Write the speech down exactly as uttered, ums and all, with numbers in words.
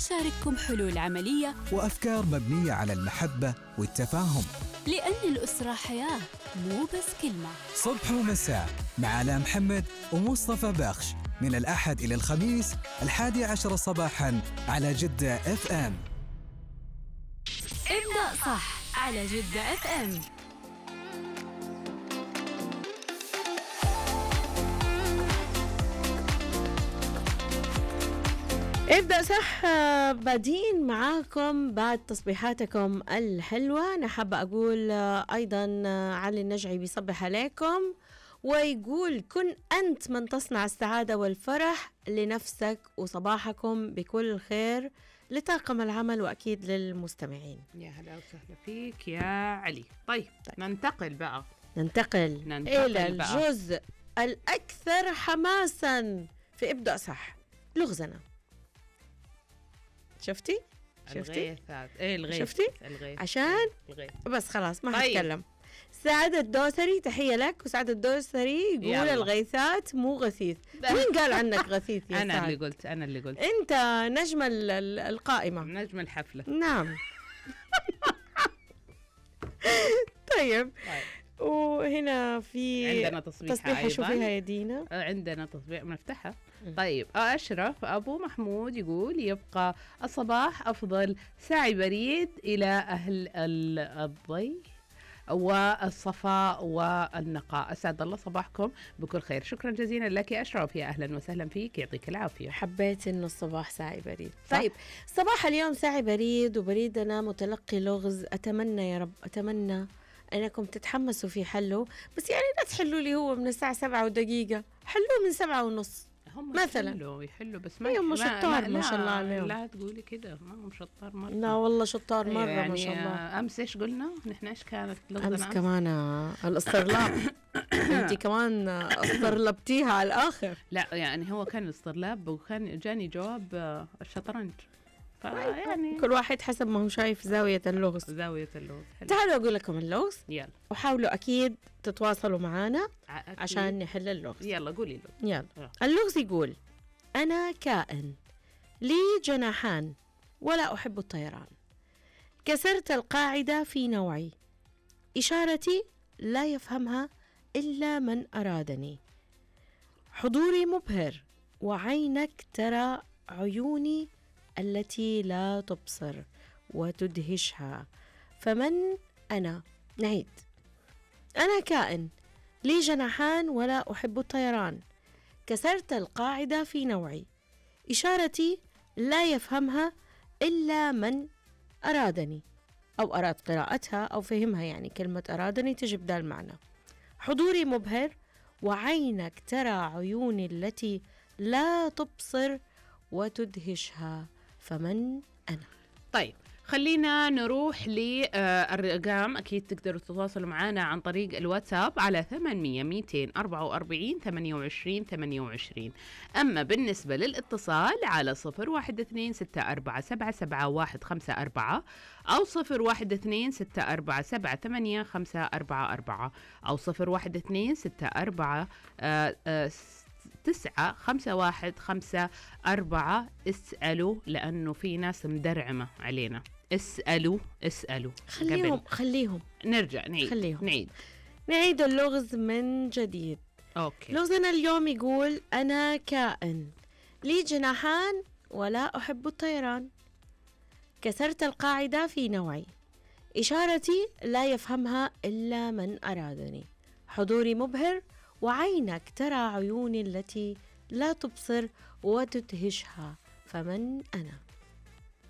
نشارككم حلول عملية وأفكار مبنية على المحبة والتفاهم، لأن الأسرة حياة مو بس كلمة. صبح ومساء مع علاء محمد ومصطفى بخش، من الأحد إلى الخميس الحادي عشر صباحاً على جدة اف ام. ابدأ صح على جدة اف ام. ابدأ صح بادين معاكم بعد تصبيحاتكم الحلوة. أنا حابة أقول أيضا علي النجعي بيصبح عليكم ويقول كن أنت من تصنع السعادة والفرح لنفسك وصباحكم بكل خير لطاقم العمل وأكيد للمستمعين. يا هلا وسهلا فيك يا علي. طيب, طيب. ننتقل بقى ننتقل, ننتقل إلى بقى. الجزء الأكثر حماسا في ابدأ صح، لغزنا. شفتي؟ شفتي؟ الغيثات. ايه الغيث. شفتي؟ الغيث. عشان الغيث. بس خلاص ما طيب. هتكلم. سعد الدوسري تحية لك. وسعد الدوسري يقول يلا. الغيثات مو غثيث. مين قال عنك غثيث يا انا سعد؟ اللي قلت انا اللي قلت انت نجم ال- ال- القائمة، نجم الحفلة. نعم. طيب. طيب. وهنا في عندنا تصبيحة تصبيحة أيضاً. شوفيها يا دينا. عندنا تصبيح نفتحها. طيب أشرف أبو محمود يقول يبقى الصباح أفضل، ساعي بريد إلى أهل ال- الضي والصفاء والنقاء. أسعد الله صباحكم بكل خير. شكرا جزيلا لك يا أشرف، يا أهلا وسهلا فيك، يعطيك العافية. حبيت إنه الصباح ساعي بريد. صح؟ طيب صباح اليوم ساعي بريد وبريدنا متلقي لغز. أتمنى يا رب أتمنى أنكم تتحمسوا في حله، بس يعني لا تحلوا لي هو من الساعة سبعة ودقيقة، حلوه من سبعة ونص هم مثلاً. يحلوا يحلوا بس ما أيوة، ما- شطار ما لا- شاء الله عليهم. لا تقولي كده، ما هم شطار مرة. لا والله شطار مرة يعني ما شاء الله. أمس إيش قلنا؟ نحن إيش كانت لغتنا أمس كمان آه، الاسترلاب. أنت كمان آه، استرلبتيها على الآخر. لا يعني هو كان الاسترلاب وكان جاني جواب آه، الشطرنج، فيعني كل واحد حسب ما هو شايف زاوية اللغز. زاوية اللغز. حلو. تعالوا أقول لكم اللغز، يلا وحاولوا أكيد تتواصلوا معنا أكيد. عشان نحل اللغز. يلا قولي له. يلا. آه. اللغز يقول أنا كائن لي جناحان ولا أحب الطيران، كسرت القاعدة في نوعي، إشارتي لا يفهمها إلا من أرادني، حضوري مبهر وعينك ترى عيوني التي لا تبصر وتدهشها، فمن أنا؟ نعيد. أنا كائن لي جناحان ولا أحب الطيران، كسرت القاعدة في نوعي، إشارتي لا يفهمها إلا من أرادني أو أراد قراءتها أو فهمها، يعني كلمة أرادني تجي بدال المعنى. حضوري مبهر وعينك ترى عيوني التي لا تبصر وتدهشها، فمن أنا؟ طيب خلينا نروح للرقم. أكيد تقدروا تتواصلوا معنا عن طريق الواتساب على ثمانمية ميتين أربعة وأربعين ثمانية وعشرين ثمانية وعشرين. أما بالنسبة للاتصال على صفر واحد اثنين ستة أربعة سبعة سبعة واحد خمسة أربعة أو صفر واحد اثنين ستة أربعة سبعة ثمانية خمسة أربعة أربعة أو صفر واحد اثنين ستة أربعة آه آه تسعة خمسة واحد خمسة أربعة. اسألوا لأنه في ناس مدرعمة علينا. اسألوا اسألوا خليهم قبل. خليهم نرجع نعيد خليهم. نعيد نعيد اللغز من جديد. أوكي. لغزنا اليوم يقول أنا كائن لي جناحان ولا أحب الطيران، كسرت القاعدة في نوعي، إشارتي لا يفهمها إلا من أرادني، حضوري مبهر وعينك ترى عيوني التي لا تبصر وتدهشها، فمن أنا؟